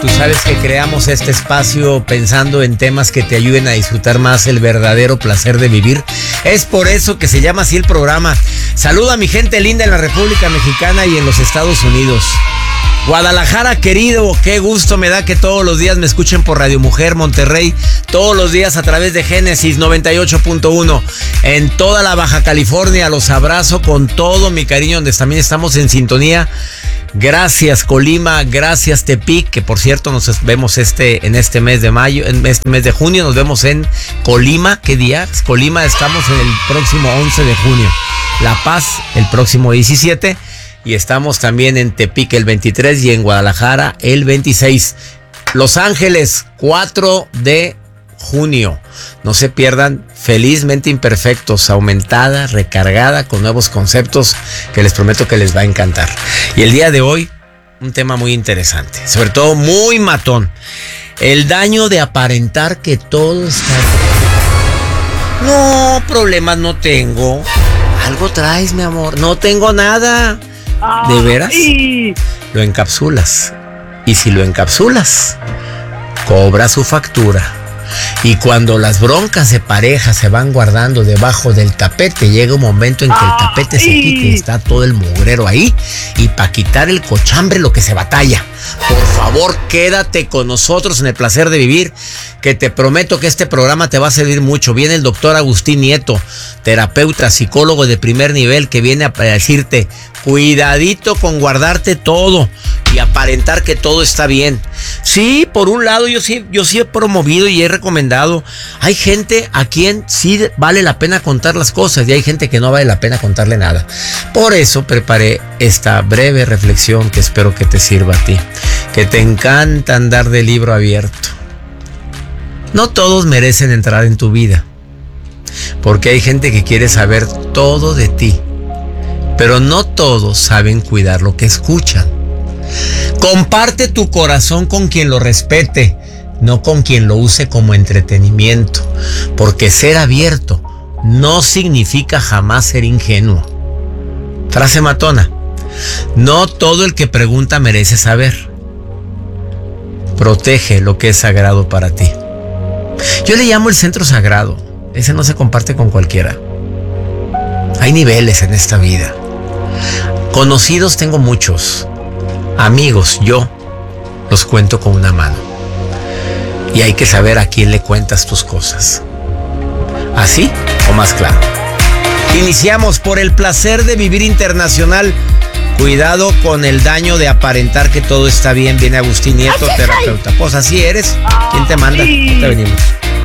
Tú sabes que creamos este espacio pensando en temas que te ayuden a disfrutar más el verdadero placer de vivir. Es por eso que se llama así el programa. Saluda a mi gente linda en la República Mexicana y en los Estados Unidos. Guadalajara, querido, qué gusto me da que todos los días me escuchen por Radio Mujer Monterrey, todos los días a través de Génesis 98.1. En toda la Baja California los abrazo con todo mi cariño, donde también estamos en sintonía. Gracias Colima, gracias Tepic, que por cierto nos vemos en este mes de mayo, en este mes de junio nos vemos en Colima. ¿Qué día? Colima, estamos en el próximo 11 de junio. La Paz el próximo 17 y estamos también en Tepic el 23 y en Guadalajara el 26. Los Ángeles 4 de junio. No se pierdan Felizmente Imperfectos, aumentada, recargada con nuevos conceptos que les prometo que les va a encantar. Y el día de hoy, un tema muy interesante, sobre todo muy matón. El daño de aparentar que todo está bien. No, problemas no tengo. Algo traes, mi amor. No tengo nada. ¿De veras? Lo encapsulas. Y si lo encapsulas, cobra su factura. Y cuando las broncas de pareja se van guardando debajo del tapete, llega un momento en que el tapete se quite y está todo el mugrero ahí. Y para quitar el cochambre, lo que se batalla. Por favor, quédate con nosotros en el placer de vivir, que te prometo que este programa te va a servir mucho. Viene el doctor Agustín Nieto, terapeuta, psicólogo de primer nivel, que viene a decirte, cuidadito con guardarte todo y aparentar que todo está bien. Sí, por un lado yo sí he promovido y he recomendado. Hay gente a quien sí vale la pena contar las cosas y hay gente que no vale la pena contarle nada. Por eso preparé esta breve reflexión que espero que te sirva a ti, que te encanta andar de libro abierto. No todos merecen entrar en tu vida, porque hay gente que quiere saber todo de ti, pero no todos saben cuidar lo que escuchan. Comparte tu corazón con quien lo respete, no con quien lo use como entretenimiento, porque ser abierto no significa jamás ser ingenuo. Frase matona: no todo el que pregunta merece saber. Protege lo que es sagrado para ti. Yo le llamo el centro sagrado. Ese no se comparte con cualquiera. Hay niveles en esta vida. Conocidos tengo muchos. Amigos, yo los cuento con una mano. Y hay que saber a quién le cuentas tus cosas. ¿Así o más claro? Iniciamos por el placer de vivir internacional. Cuidado con el daño de aparentar que todo está bien. Viene Agustín Nieto, terapeuta. Pues así eres. ¿Quién te manda? Te venimos.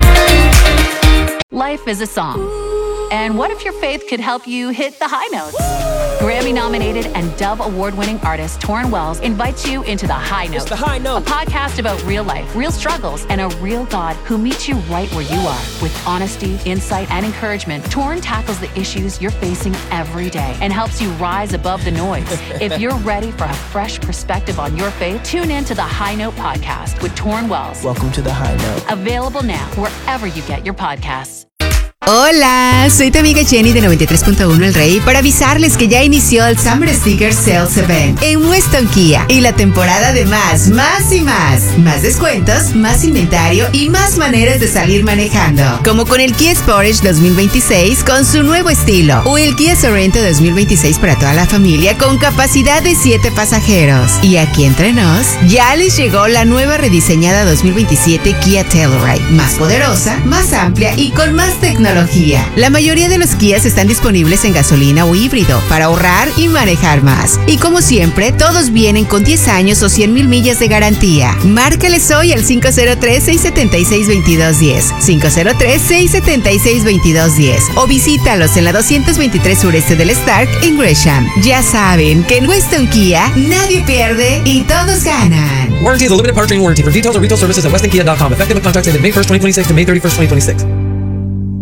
Life is a song. And what if your faith could help you hit the high notes? Grammy-nominated and Dove Award-winning artist Torrin Wells invites you into The High Note. It's The High Note. A podcast about real life, real struggles, and a real God who meets you right where you are. With honesty, insight, and encouragement, Torrin tackles the issues you're facing every day and helps you rise above the noise. If you're ready for a fresh perspective on your faith, tune in to The High Note podcast with Torrin Wells. Welcome to The High Note. Available now wherever you get your podcasts. Hola, soy tu amiga Jenny de 93.1 El Rey para avisarles que ya inició el Summer Sticker Sales Event en Weston Kia y la temporada de más y más. Más descuentos, más inventario y más maneras de salir manejando. Como con el Kia Sportage 2026 con su nuevo estilo o el Kia Sorento 2026 para toda la familia con capacidad de 7 pasajeros. Y aquí entre nos, ya les llegó la nueva rediseñada 2027 Kia Telluride, más poderosa, más amplia y con más tecnología. La mayoría de los Kias están disponibles en gasolina o híbrido para ahorrar y manejar más. Y como siempre, todos vienen con 10 años o 100,000 millas de garantía. Márcales hoy al 503-676-2210, 503-676-2210 o visítalos en la 223 sureste del Stark en Gresham. Ya saben que en Weston Kia nadie pierde y todos ganan. Warranty is a limited powertrain warranty. For details or retail services at westonkia.com. Effective with contracts ended May 1st, 2026 to May 31st, 2026.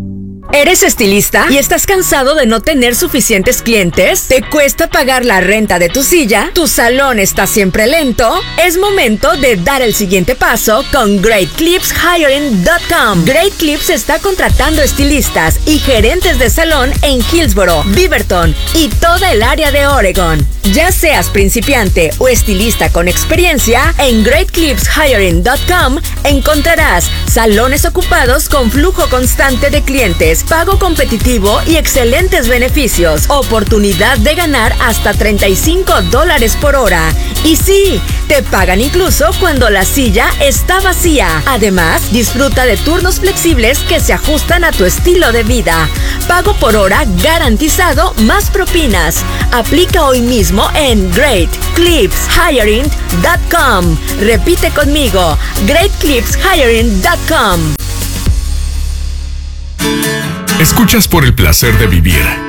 ¿Eres estilista y estás cansado de no tener suficientes clientes? ¿Te cuesta pagar la renta de tu silla? ¿Tu salón está siempre lento? Es momento de dar el siguiente paso con GreatClipsHiring.com. Great Clips está contratando estilistas y gerentes de salón en Hillsboro, Beaverton y toda el área de Oregon. Ya seas principiante o estilista con experiencia, en GreatClipsHiring.com encontrarás salones ocupados con flujo constante de clientes, pago competitivo y excelentes beneficios, oportunidad de ganar hasta $35 por hora. Y sí, te pagan incluso cuando la silla está vacía. Además, disfruta de turnos flexibles que se ajustan a tu estilo de vida. Pago por hora garantizado más propinas. Aplica hoy mismo en GreatClipsHiring.com. Repite conmigo, GreatClipsHiring.com. Escuchas por el placer de vivir